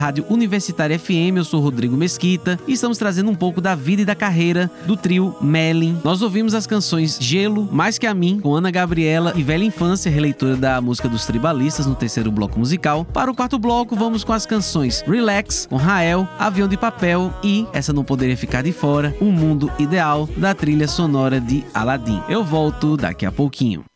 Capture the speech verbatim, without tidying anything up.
Rádio Universitária F M, eu sou Rodrigo Mesquita e estamos trazendo um pouco da vida e da carreira do trio Melin. Nós ouvimos as canções Gelo, Mais Que A Mim, com Ana Gabriela e Velha Infância, releitura da música dos Tribalistas no terceiro bloco musical. Para o quarto bloco, vamos com as canções Relax, com Rael, Avião de Papel e, essa não poderia ficar de fora, Um Mundo Ideal, da trilha sonora de Aladdin. Eu volto daqui a pouquinho.